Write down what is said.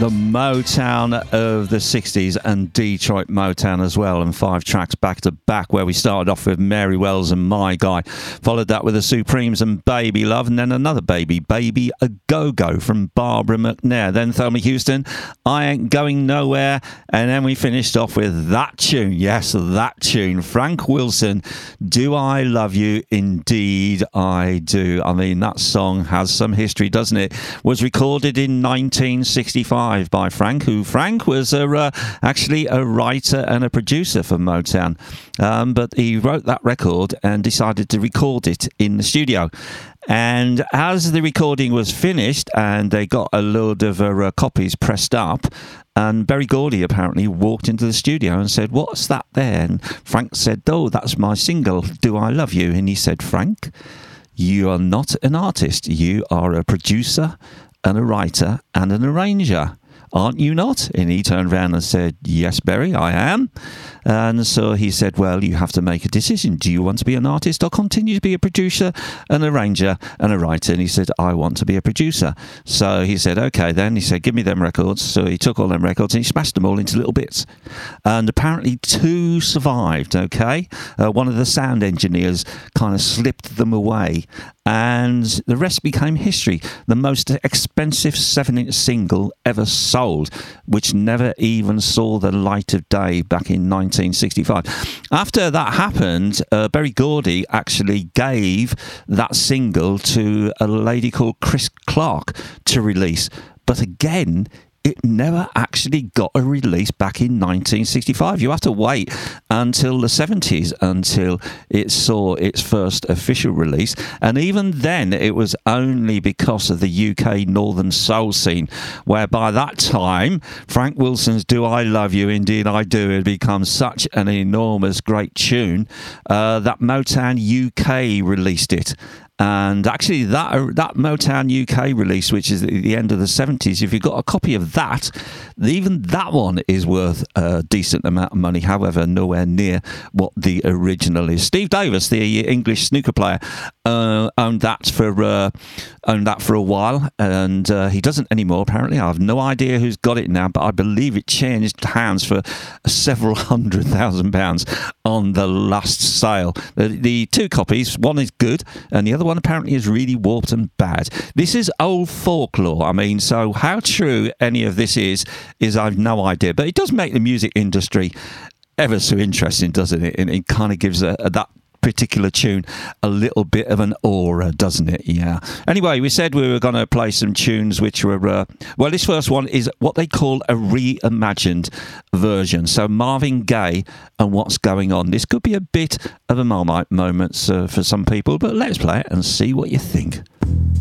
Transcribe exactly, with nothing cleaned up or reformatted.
the Motown of the sixties and Detroit Motown as well, and five tracks back to back, where we started off with Mary Wells and My Guy, followed that with the Supremes and Baby Love, and then another baby, Baby A Go-Go from Barbara McNair, then Thelma Houston, I Ain't Going Nowhere, and then we finished off with that tune, yes, that tune, Frank Wilson, Do I Love You? Indeed I Do. I mean, that song has some history, doesn't it? Was recorded in nineteen sixty-five by Frank, who Frank was a, uh, actually a writer and a producer for Motown, um, but he wrote that record and decided to record it in the studio. And as the recording was finished and they got a load of uh, copies pressed up, and Berry Gordy apparently walked into the studio and said, "What's that there?" And Frank said, "Oh, that's my single, Do I Love You?" And he said, "Frank, you are not an artist. You are a producer and a writer and an arranger. Aren't you not?" And he turned around and said, "Yes, Berry, I am." And so he said, "Well, you have to make a decision. Do you want to be an artist or continue to be a producer, an arranger and a writer?" And he said, "I want to be a producer." So he said, "Okay then." He said, "Give me them records." So he took all them records and he smashed them all into little bits. And apparently two survived, okay? Uh, one of the sound engineers kind of slipped them away. And the rest became history. The most expensive seven-inch single ever sold, which never even saw the light of day back in nineteen sixty-five. After that happened, uh, Berry Gordy actually gave that single to a lady called Chris Clark to release. But again, it never actually got a release back in nineteen sixty-five. You have to wait until the seventies until it saw its first official release. And even then, it was only because of the U K Northern Soul scene, where by that time, Frank Wilson's Do I Love You? Indeed I Do had become such an enormous great tune uh, that Motown U K released it. And actually, that that Motown U K release, which is at the end of the seventies, if you've got a copy of that, even that one is worth a decent amount of money, however, nowhere near what the original is. Steve Davis, the English snooker player, uh, owned that for uh, owned that for a while, and uh, he doesn't anymore, apparently. I have no idea who's got it now, but I believe it changed hands for several hundred thousand pounds on the last sale. The, the two copies, one is good, and the other one apparently is really warped and bad. This is old folklore. I mean, so how true any of this is, is I've no idea. But it does make the music industry ever so interesting, doesn't it? And it kind of gives a, a, that particular tune a little bit of an aura, doesn't it? Yeah. Anyway, we said we were going to play some tunes which were, uh, well, this first one is what they call a reimagined version. So Marvin Gaye and What's Going On. This could be a bit of a Marmite moment uh, for some people, but let's play it and see what you think.